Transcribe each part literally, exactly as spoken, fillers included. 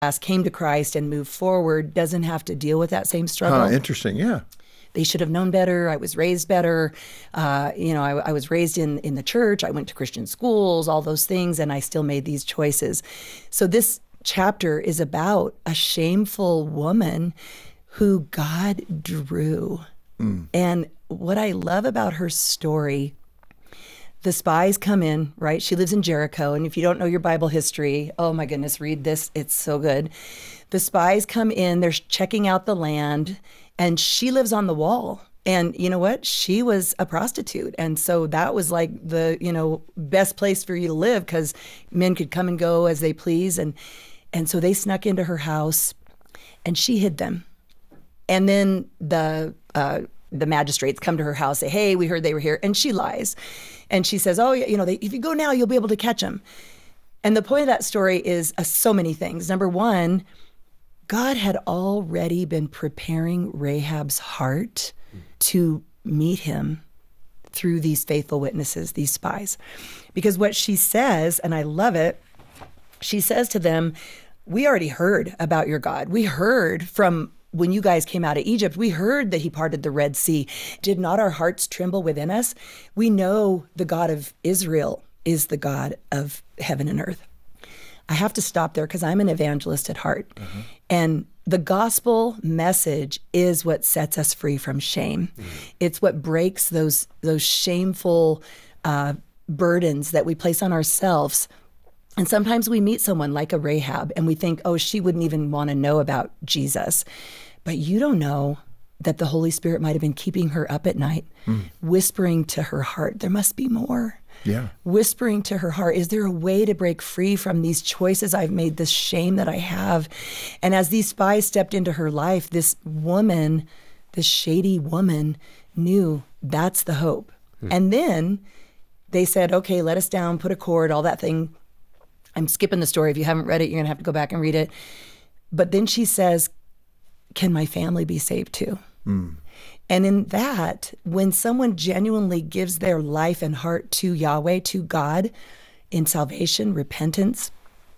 came to Christ and moved forward doesn't have to deal with that same struggle. Huh, interesting, yeah. They should have known better. I was raised better. Uh, you know, I, I was raised in, in the church. I went to Christian schools, all those things, and I still made these choices. So this chapter is about a shameful woman who God drew. Mm. And what I love about her story, the spies come in, right? She lives in Jericho. And if you don't know your Bible history, oh my goodness, read this. It's so good. The spies come in, they're checking out the land, and she lives on the wall. And you know what? She was a prostitute. And so that was like the, you know, best place for you to live because men could come and go as they please. And, and so they snuck into her house and she hid them. And then the, uh, the magistrates come to her house, say, hey, we heard they were here. And she lies. And she says, oh, you know, they, if you go now, you'll be able to catch them. And the point of that story is uh, so many things. Number one, God had already been preparing Rahab's heart to meet him through these faithful witnesses, these spies. Because what she says, and I love it, she says to them, we already heard about your God. We heard from when you guys came out of Egypt, we heard that he parted the Red Sea. Did not our hearts tremble within us? We know the God of Israel is the God of heaven and earth. I have to stop there because I'm an evangelist at heart. Mm-hmm. And the gospel message is what sets us free from shame. Mm-hmm. It's what breaks those those shameful uh, burdens that we place on ourselves. And sometimes we meet someone like a Rahab and we think, oh, she wouldn't even want to know about Jesus. But you don't know that the Holy Spirit might have been keeping her up at night, mm. whispering to her heart, there must be more. Yeah. Whispering to her heart, is there a way to break free from these choices I've made, this shame that I have? And as these spies stepped into her life, this woman, this shady woman, knew that's the hope. Hmm. And then they said, okay, let us down, put a cord, all that thing. I'm skipping the story. If you haven't read it, you're going to have to go back and read it. But then she says, can my family be saved too? Hmm. And in that, when someone genuinely gives their life and heart to Yahweh, to God, in salvation, repentance,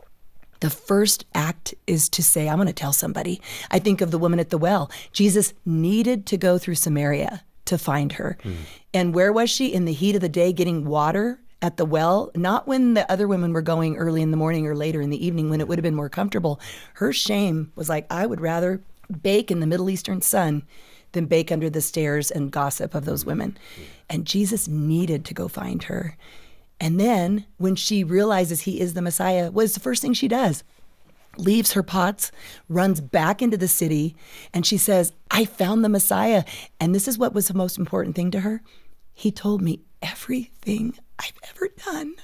the first act is to say, I'm going to tell somebody. I think of the woman at the well. Jesus needed to go through Samaria to find her. Mm. And where was she? In the heat of the day getting water at the well, not when the other women were going early in the morning or later in the evening when it would have been more comfortable. Her shame was like, I would rather bake in the Middle Eastern sun than bake under the stairs and gossip of those women. And Jesus needed to go find her. And then when she realizes he is the Messiah, what is the first thing she does? Leaves her pots, runs back into the city, and she says, I found the Messiah. And this is what was the most important thing to her. He told me everything I've ever done.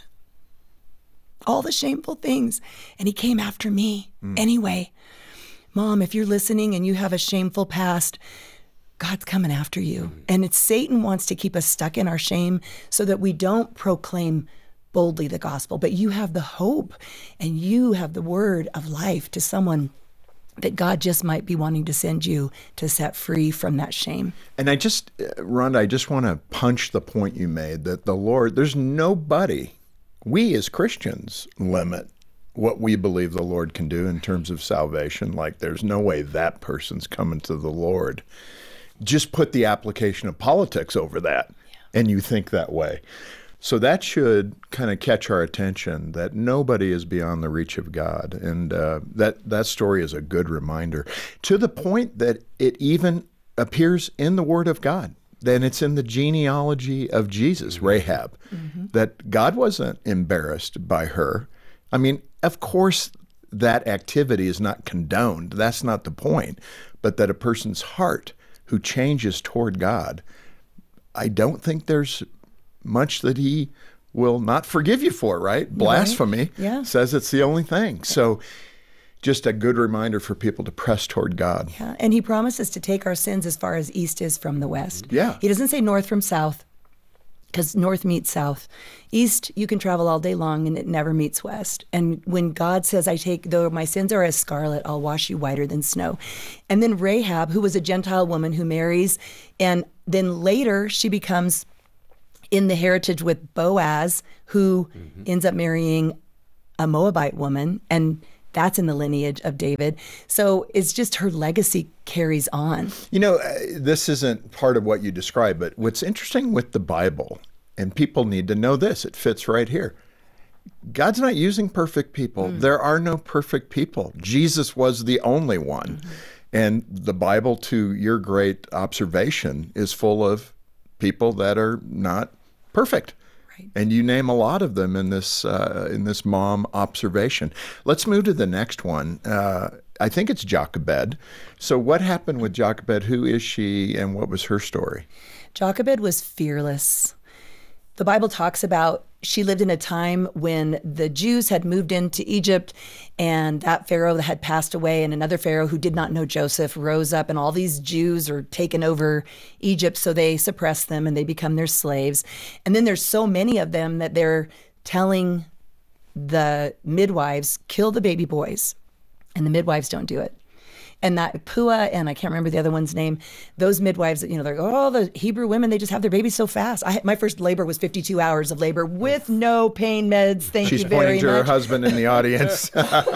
All the shameful things. And he came after me mm. anyway. Mom, if you're listening and you have a shameful past, God's coming after you. And it's Satan wants to keep us stuck in our shame so that we don't proclaim boldly the gospel. But you have the hope and you have the word of life to someone that God just might be wanting to send you to set free from that shame. And I just, Rhonda, I just want to punch the point you made that the Lord, there's nobody, we as Christians limit what we believe the Lord can do in terms of salvation. Like there's no way that person's coming to the Lord. Just put the application of politics over that, yeah. and you think that way. So that should kind of catch our attention that nobody is beyond the reach of God. And uh, that, that story is a good reminder to the point that it even appears in the Word of God. Then it's in the genealogy of Jesus, Rahab, mm-hmm. that God wasn't embarrassed by her. I mean, of course, that activity is not condoned. That's not the point. But that a person's heart who changes toward God, I don't think there's much that he will not forgive you for, right? Right. Blasphemy yeah. says it's the only thing. So just a good reminder for people to press toward God. Yeah, and he promises to take our sins as far as east is from the west. Yeah. He doesn't say north from south, because north meets south. East, you can travel all day long, and it never meets west. And when God says, I take, though my sins are as scarlet, I'll wash you whiter than snow. And then Rahab, who was a Gentile woman who marries, and then later she becomes in the heritage with Boaz, who mm-hmm. ends up marrying a Moabite woman. And That's in the lineage of David. So it's just her legacy carries on. You know, uh, this isn't part of what you described, but what's interesting with the Bible, and people need to know this, it fits right here. God's not using perfect people. Mm. There are no perfect people. Jesus was the only one. Mm-hmm. And the Bible, to your great observation, is full of people that are not perfect. Right. And you name a lot of them in this uh, in this mom observation. Let's move to the next one. Uh, I think it's Jochebed. So what happened with Jochebed? Who is she and what was her story? Jochebed was fearless. The Bible talks about she lived in a time when the Jews had moved into Egypt, and that Pharaoh had passed away, and another Pharaoh who did not know Joseph rose up, and all these Jews are taken over Egypt, so they suppress them and they become their slaves. And then there's so many of them that they're telling the midwives, kill the baby boys, and the midwives don't do it. And that Pua, and I can't remember the other one's name, those midwives, you know, they're like, oh, the Hebrew women, they just have their babies so fast. I, my first labor was fifty-two hours of labor with no pain meds. Thank She's you very much. She's pointing to her husband in the audience.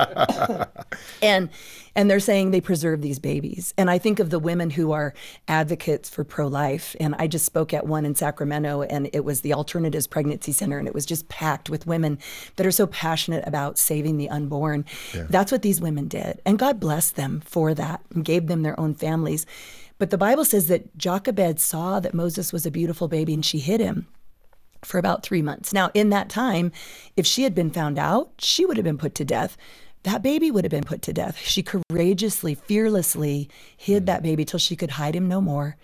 and and they're saying they preserve these babies. And I think of the women who are advocates for pro-life. And I just spoke at one in Sacramento, and it was the Alternatives Pregnancy Center, and it was just packed with women that are so passionate about saving the unborn. Yeah. That's what these women did. And God blessed them for that and gave them their own families. But the Bible says that Jochebed saw that Moses was a beautiful baby, and she hid him for about three months. Now, in that time, if she had been found out, she would have been put to death. That baby would have been put to death. She courageously, fearlessly hid that baby till she could hide him no more.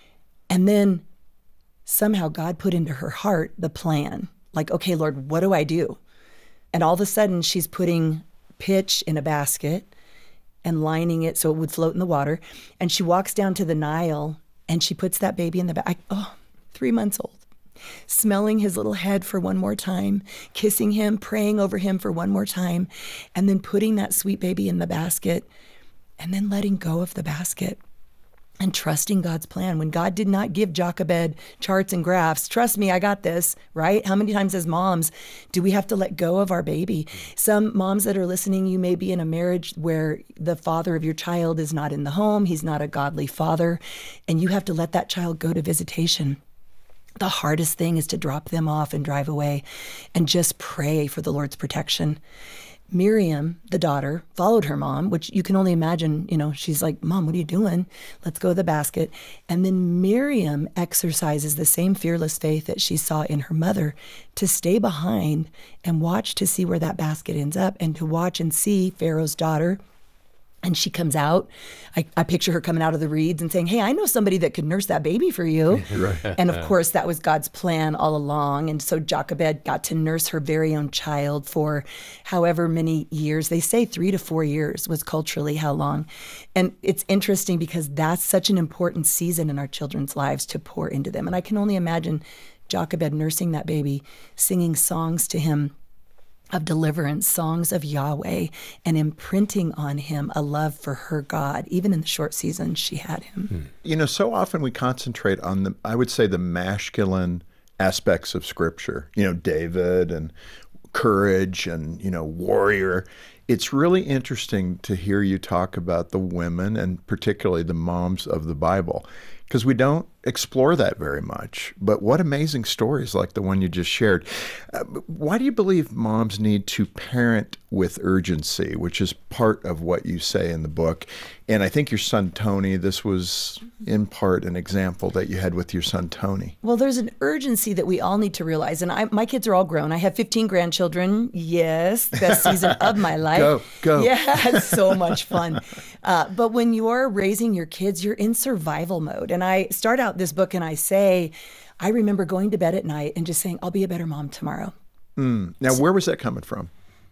And then somehow God put into her heart the plan. Like, okay, Lord, what do I do? And all of a sudden she's putting pitch in a basket and lining it so it would float in the water. And she walks down to the Nile and she puts that baby in the bag. Oh, three months old. Smelling his little head for one more time, kissing him, praying over him for one more time, and then putting that sweet baby in the basket, and then letting go of the basket and trusting God's plan. When God did not give Jochebed charts and graphs, trust me, I got this, right? How many times as moms do we have to let go of our baby? Some moms that are listening, you may be in a marriage where the father of your child is not in the home, he's not a godly father, and you have to let that child go to visitation. The hardest thing is to drop them off and drive away and just pray for the Lord's protection. Miriam, the daughter, followed her mom, which you can only imagine, you know, she's like, Mom, what are you doing? Let's go to the basket. And then Miriam exercises the same fearless faith that she saw in her mother to stay behind and watch to see where that basket ends up and to watch and see Pharaoh's daughter. And she comes out. I, I picture her coming out of the reeds and saying, hey, I know somebody that could nurse that baby for you. Right. And of course, that was God's plan all along. And so Jochebed got to nurse her very own child for however many years. They say three to four years was culturally how long. And it's interesting because that's such an important season in our children's lives to pour into them. And I can only imagine Jochebed nursing that baby, singing songs to him of deliverance, songs of Yahweh, and imprinting on him a love for her God, even in the short season she had him. You know, so often we concentrate on the, I would say, the masculine aspects of Scripture, you know, David and courage and, you know, warrior. It's really interesting to hear you talk about the women and particularly the moms of the Bible, because we don't explore that very much. But what amazing stories like the one you just shared. Uh, why do you believe moms need to parent with urgency, which is part of what you say in the book? And I think your son, Tony, this was in part an example that you had with your son, Tony. Well, there's an urgency that we all need to realize. And I, my kids are all grown. I have fifteen grandchildren. Yes, best season of my life. Go, go. Yeah, it's so much fun. Uh, but when you're raising your kids, you're in survival mode. And I start out this book and I say, I remember going to bed at night and just saying, I'll be a better mom tomorrow. Mm. Now, where was that coming from?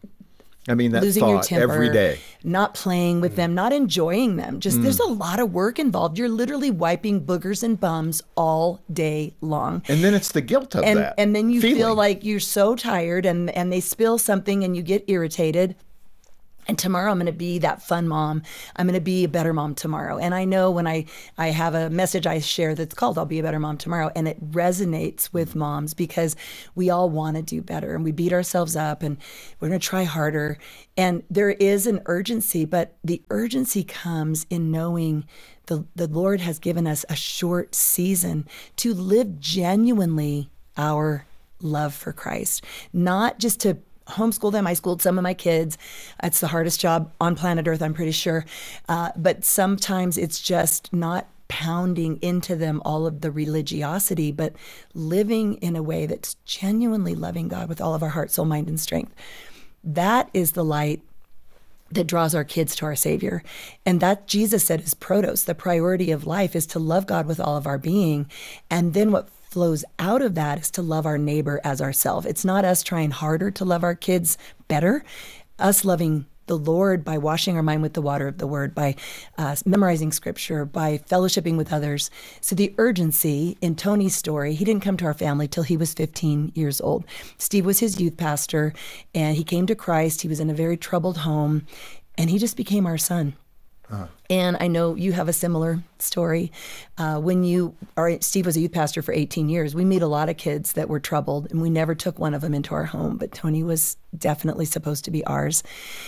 I mean, that losing thought your temper, every day. Not playing with mm. them, not enjoying them. Just mm. there's a lot of work involved. You're literally wiping boogers and bums all day long. And then it's the guilt of and, that. And then you feeling. feel like you're so tired and, and they spill something and you get irritated. And tomorrow I'm going to be that fun mom. I'm going to be a better mom tomorrow. And I know when I, I have a message I share that's called I'll Be a Better Mom Tomorrow. And it resonates with moms because we all want to do better and we beat ourselves up and we're going to try harder. And there is an urgency, but the urgency comes in knowing the, the Lord has given us a short season to live genuinely our love for Christ, not just to homeschool them. I schooled some of my kids. It's the hardest job on planet Earth, I'm pretty sure. Uh, but sometimes it's just not pounding into them all of the religiosity, but living in a way that's genuinely loving God with all of our heart, soul, mind, and strength. That is the light that draws our kids to our Savior. And that Jesus said is protos. The priority of life is to love God with all of our being. And then what flows out of that is to love our neighbor as ourselves. It's not us trying harder to love our kids better, us loving the Lord by washing our mind with the water of the Word, by uh, memorizing Scripture, by fellowshipping with others. So the urgency in Tony's story, he didn't come to our family till he was fifteen years old. Steve was his youth pastor, and he came to Christ. He was in a very troubled home, and he just became our son. Uh-huh. And I know you have a similar story. Uh, when you are, Steve was a youth pastor for eighteen years. We meet a lot of kids that were troubled, and we never took one of them into our home. But Tony was definitely supposed to be ours.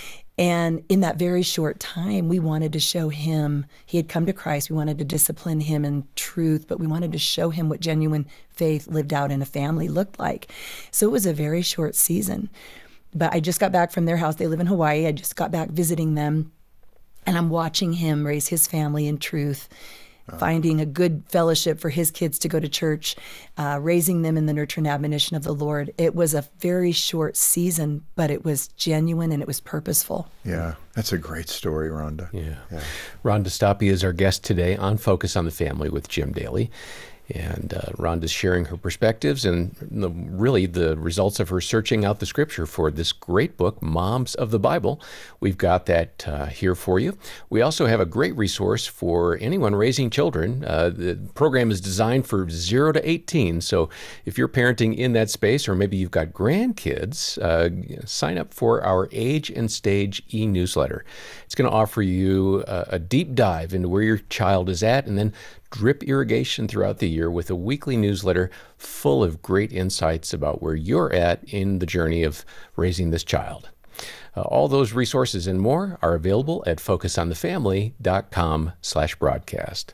And in that very short time, we wanted to show him, he had come to Christ. We wanted to discipline him in truth, but we wanted to show him what genuine faith lived out in a family looked like. So it was a very short season. But I just got back from their house. They live in Hawaii. I just got back visiting them. And I'm watching him raise his family in truth, oh. finding a good fellowship for his kids to go to church, uh, raising them in the nurture and admonition of the Lord. It was a very short season, but it was genuine and it was purposeful. Yeah, that's a great story, Rhonda. Yeah. yeah. Rhonda Stoppe is our guest today on Focus on the Family with Jim Daly. And uh, Rhonda's sharing her perspectives and the, really the results of her searching out the Scripture for this great book, Moms of the Bible. We've got that uh, here for you. We also have a great resource for anyone raising children. Uh, the program is designed for zero to eighteen. So if you're parenting in that space, or maybe you've got grandkids, uh, sign up for our Age and Stage e-newsletter. It's going to offer you a, a deep dive into where your child is at, and then drip irrigation throughout the year with a weekly newsletter full of great insights about where you're at in the journey of raising this child. Uh, all those resources and more are available at focusonthefamily.com slash broadcast.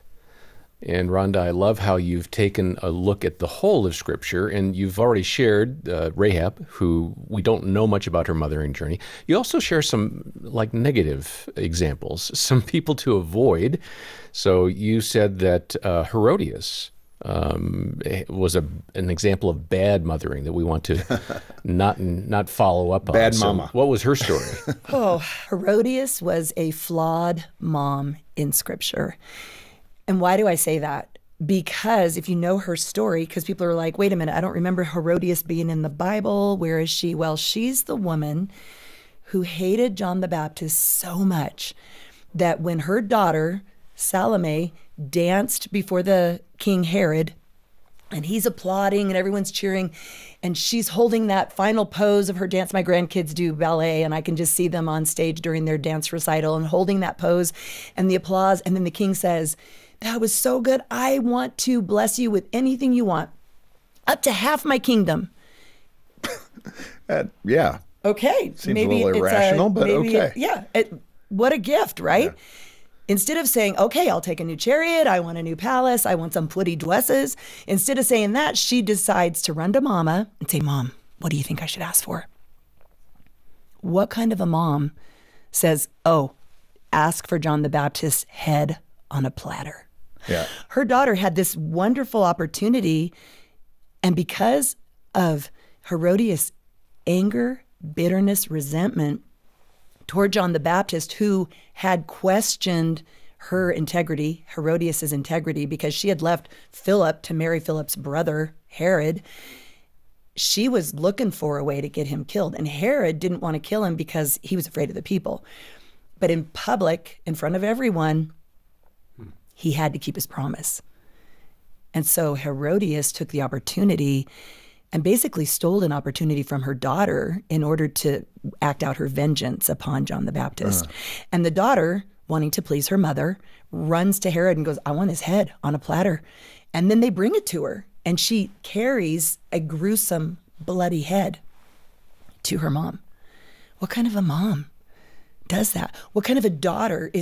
And Rhonda, I love how you've taken a look at the whole of Scripture, and you've already shared uh, Rahab, who we don't know much about her mothering journey. You also share some like negative examples, some people to avoid. So you said that uh, Herodias um, was a an example of bad mothering that we want to not not follow up on. Bad so mama. What was her story? Oh, Herodias was a flawed mom in Scripture. And why do I say that? Because if you know her story, because people are like, wait a minute, I don't remember Herodias being in the Bible. Where is she? Well, she's the woman who hated John the Baptist so much that when her daughter, Salome, danced before the King Herod, and he's applauding and everyone's cheering, and she's holding that final pose of her dance. My grandkids do ballet, and I can just see them on stage during their dance recital and holding that pose and the applause. And then the king says, that was so good. I want to bless you with anything you want, up to half my kingdom. uh, yeah. Okay. Seems maybe a little irrational, a, but maybe okay. It, yeah. It, what a gift, right? Yeah. Instead of saying, okay, I'll take a new chariot, I want a new palace, I want some pretty dresses. Instead of saying that, she decides to run to Mama and say, Mom, what do you think I should ask for? What kind of a mom says, oh, ask for John the Baptist's head on a platter? Yeah. Her daughter had this wonderful opportunity, and because of Herodias' anger, bitterness, resentment toward John the Baptist, who had questioned her integrity, Herodias' integrity, because she had left Philip to marry Philip's brother, Herod, she was looking for a way to get him killed. And Herod didn't want to kill him because he was afraid of the people. But in public, in front of everyone, he had to keep his promise. And so Herodias took the opportunity and basically stole an opportunity from her daughter in order to act out her vengeance upon John the Baptist. Uh. And the daughter, wanting to please her mother, runs to Herod and goes, I want his head on a platter. And then they bring it to her, and she carries a gruesome, bloody head to her mom. What kind of a mom does that? What kind of a daughter is